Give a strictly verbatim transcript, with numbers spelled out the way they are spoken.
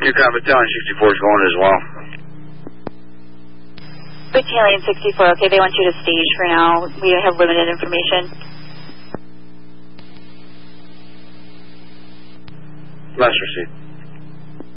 Yukon Battalion sixty-four is going as well. Battalion sixty-four, okay, they want you to stage for now. We have limited information. Last receipt.